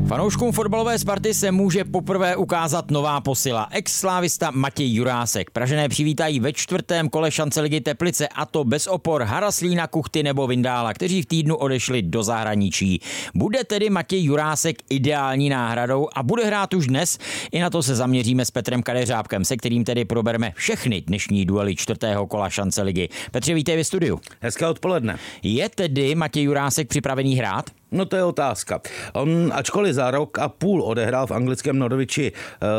Fanouškům fotbalové Sparty se může poprvé ukázat nová posila. Ex-slávista Matěj Jurásek. Pražané přivítají ve 4. kole šance ligy Teplice, a to bez opor Haraslína, Kuchty nebo Vindála, kteří v týdnu odešli do zahraničí. Bude tedy Matěj Jurásek ideální náhradou a bude hrát už dnes? I na to se zaměříme s Petrem Kadeřábkem, se kterým tedy probereme všechny dnešní duely 4. kola šance ligy. Petře, vítej ve studiu. Hezké odpoledne. Je tedy Matěj Jurásek připravený hrát? No to je otázka. On, ačkoliv za rok a půl odehrál v anglickém Norwichi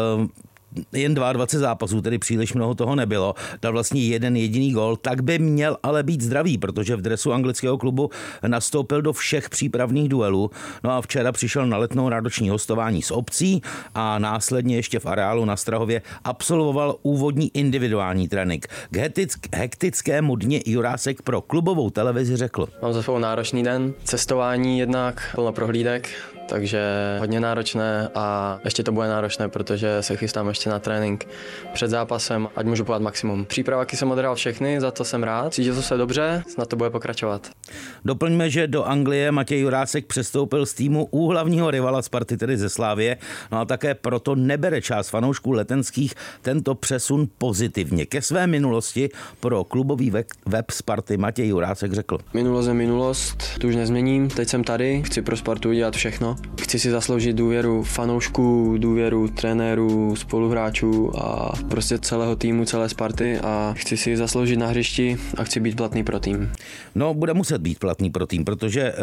jen 22 zápasů, tedy příliš mnoho toho nebylo, dal vlastně jeden jediný gól, tak by měl ale být zdravý, protože v dresu anglického klubu nastoupil do všech přípravných duelů. No a včera přišel na letnou nároční hostování s Obcí a následně ještě v areálu na Strahově absolvoval úvodní individuální trénink. K hektickému dni Jurásek pro klubovou televizi řekl: Mám za sebou náročný den, cestování jednak, plno prohlídek, takže hodně náročné a ještě to bude náročné, protože se chystám ještě na trénink před zápasem, ať můžu podat maximum. Přípraváky jsem odehrál všechny, za to jsem rád, cítil se dobře, snad to bude pokračovat. Doplňme, že do Anglie Matěj Jurásek přestoupil z týmu úhlavního rivala Sparty, tedy ze Slavie, no a také proto nebere část fanoušků letenských tento přesun pozitivně. Ke své minulosti pro klubový web Sparty Matěj Jurásek řekl: Minulost je minulost, tu už nezměním, teď jsem tady, chci pro Spartu udělat všechno. Chci si zasloužit důvěru fanoušků, důvěru trenérů, spoluhráčů a prostě celého týmu, celé Sparty a chci si zasloužit na hřišti a chci být platný pro tým. No, bude muset být platný pro tým, protože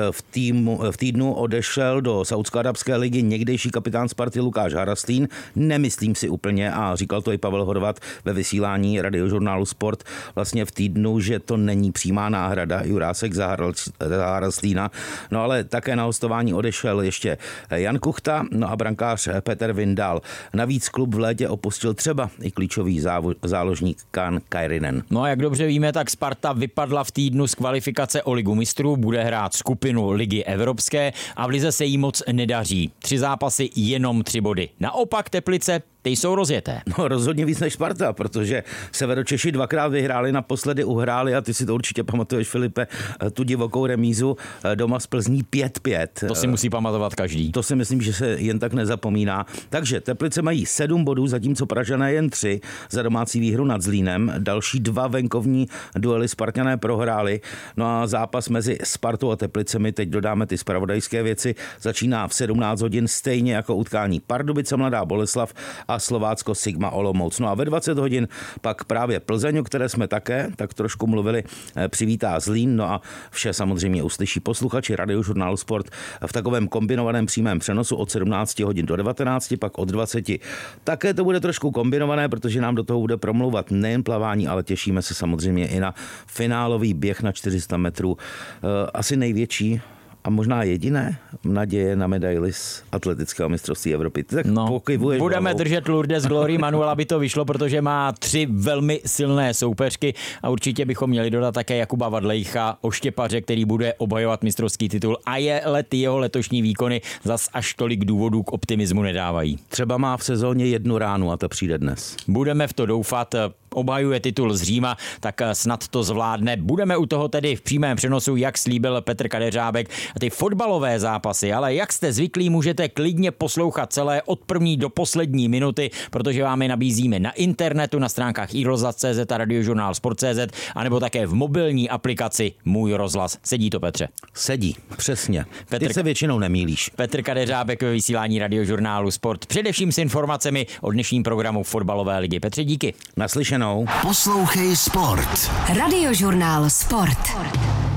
v týdnu odešel do Saúdsko-arabské ligy někdejší kapitán Sparty Lukáš Haraslín. Nemyslím si úplně, a říkal to i Pavel Horvat ve vysílání radiožurnálu Sport, vlastně v týdnu, že to není přímá náhrada Jurásek za Haraslína. No ale také na hostování odešel ještě Jan Kuchta, no a brankář Petr Vindál. Navíc klub v létě opustil třeba i klíčový záložník Kaan Kairinen. No a jak dobře víme, tak Sparta vypadla v týdnu z kvalifikace o Ligu mistrů, bude hrát skupinu Ligy evropské a v lize se jí moc nedaří. 3 zápasy, jenom 3 body. Naopak Teplice, ty jsou rozjeté. No rozhodně víc než Sparta, protože Severočeši 2krát vyhráli, naposledy uhráli, a ty si to určitě pamatuješ, Filipe, tu divokou remízu doma z Plzní 5-5. To si musí pamatovat každý. To si myslím, že se jen tak nezapomíná. Takže Teplice mají 7 bodů, zatímco Pražané jen 3 za domácí výhru nad Zlínem. Další 2 venkovní duely Spartané prohráli. No a zápas mezi Spartou a Teplicemi, teď dodáme ty zpravodajské věci, začíná v 17 hodin stejně jako utkání Pardubice Mladá Boleslav a Slovácko Sigma Olomouc. No a ve 20 hodin pak právě Plzeň, o které jsme také tak trošku mluvili, přivítá Zlín. No a vše samozřejmě uslyší posluchači radiožurnálu Sport v takovém kombinovaném přímém přenosu od 17 hodin do 19, pak od 20. Také to bude trošku kombinované, protože nám do toho bude promlouvat nejen plavání, ale těšíme se samozřejmě i na finálový běh na 400 metrů. Asi největší a možná jediné naděje na medaili z atletického mistrovství Evropy. Tak budeme držet Lourdes Glory Manuel, aby to vyšlo, protože má 3 velmi silné soupeřky a určitě bychom měli dodat také Jakuba Vadlejcha, oštěpaře, který bude obhajovat mistrovský titul, a jeho letošní výkony zas až tolik důvodů k optimismu nedávají. Třeba má v sezóně 1 ránu a ta přijde dnes. Budeme v to doufat. Obhajuje titul z Říma, tak snad to zvládne. Budeme u toho tedy v přímém přenosu, jak slíbil Petr Kadeřábek, ty fotbalové zápasy, ale jak jste zvyklí, můžete klidně poslouchat celé od první do poslední minuty, protože vám je nabízíme na internetu, na stránkách iRozhlas.cz a radiožurnál Sport.cz, anebo také v mobilní aplikaci Můj rozhlas. Sedí to, Petře? Sedí, přesně. Ty se většinou nemýlíš. Petr Kadeřábek ve vysílání radiožurnálu Sport, především s informacemi o dnešním programu fotbalové ligy. Petře, díky. Naslyšenou. Poslouchej Sport. Radiožurnál Sport.